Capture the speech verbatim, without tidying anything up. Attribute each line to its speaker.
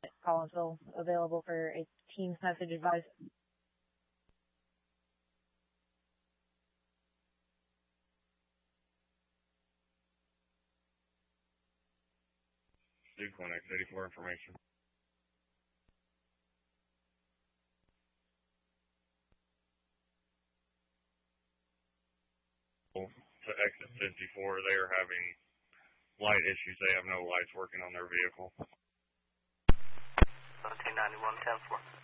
Speaker 1: Collinsville, available for a Teams message advice.
Speaker 2: Duke one X eighty-four information. To exit fifty-four, they are having light issues. They have no lights working on their vehicle.
Speaker 3: seventeen ninety-one, ten four.